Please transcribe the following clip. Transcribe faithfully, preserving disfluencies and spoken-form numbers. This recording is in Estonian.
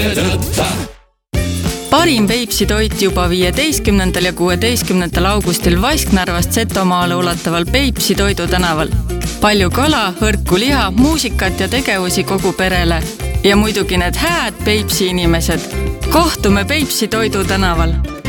Parim Peipsi toit juba viieteistkümnendal ja kuueteistkümnendal augustil Vasknarvast Setomaale ulataval Peipsi Toidu tänaval. Palju kala, hõrku liha, muusikat ja tegevusi kogu perele. Ja muidugi need hääd Peipsi inimesed. Kohtume Peipsi Toidu tänaval!